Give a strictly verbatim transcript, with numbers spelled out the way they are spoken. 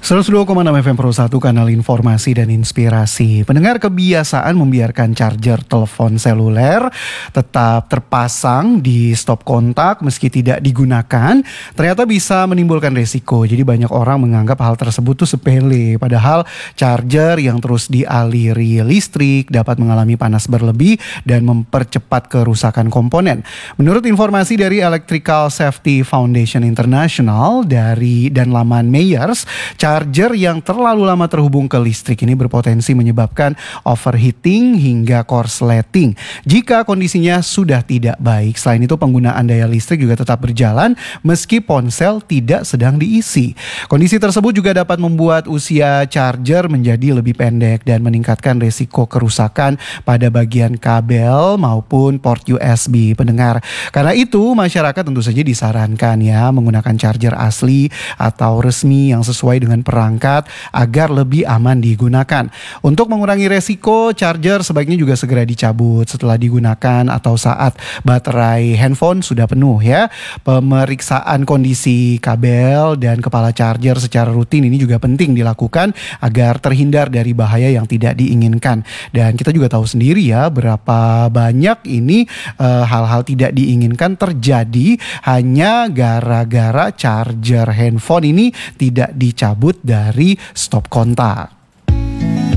seratus dua koma enam F M Pro satu, kanal informasi dan inspirasi. Pendengar, kebiasaan membiarkan charger telepon seluler tetap terpasang di stop kontak meski tidak digunakan ternyata bisa menimbulkan resiko. Jadi banyak orang menganggap hal tersebut tuh sepele, padahal charger yang terus dialiri listrik dapat mengalami panas berlebih dan mempercepat kerusakan komponen. Menurut informasi dari Electrical Safety Foundation International dari dan laman Mayers, charger yang terlalu lama terhubung ke listrik ini berpotensi menyebabkan overheating hingga korsleting jika kondisinya sudah tidak baik. Selain itu, penggunaan daya listrik juga tetap berjalan meski ponsel tidak sedang diisi. Kondisi tersebut juga dapat membuat usia charger menjadi lebih pendek dan meningkatkan risiko kerusakan pada bagian kabel maupun port U S B, pendengar. Karena itu, masyarakat tentu saja disarankan ya menggunakan charger asli atau resmi yang sesuai dengan perangkat agar lebih aman digunakan. Untuk mengurangi resiko, charger sebaiknya juga segera dicabut setelah digunakan atau saat baterai handphone sudah penuh ya. Pemeriksaan kondisi kabel dan kepala charger secara rutin ini juga penting dilakukan agar terhindar dari bahaya yang tidak diinginkan. Dan kita juga tahu sendiri ya berapa banyak ini uh, hal-hal tidak diinginkan terjadi hanya gara-gara charger handphone ini tidak dicabut dari stop kontak.